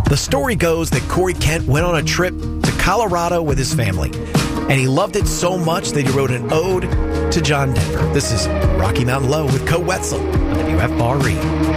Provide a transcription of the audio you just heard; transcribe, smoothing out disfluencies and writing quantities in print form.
The story goes that Corey Kent went on a trip to Colorado with his family, and he loved it so much that he wrote an ode to John Denver. This is Rocky Mountain Low with Co Wetzel on WFRE.